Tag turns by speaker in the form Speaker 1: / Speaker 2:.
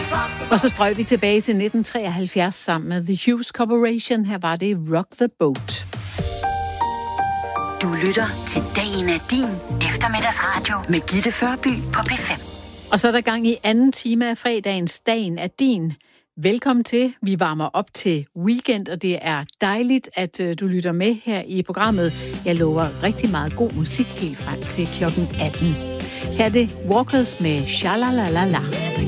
Speaker 1: Og så strøg vi tilbage til 1973 sammen med The Hughes Corporation. Her var det Rock the Boat.
Speaker 2: Du lytter til Dagen er din eftermiddagsradio med Gitte Førby på P5.
Speaker 1: Og så er der gang i anden time af fredagens Dagen er din. Velkommen til. Vi varmer op til weekend, og det er dejligt, at du lytter med her i programmet. Jeg lover rigtig meget god musik helt frem til klokken 18. Her er det Walkers med Shalalalala.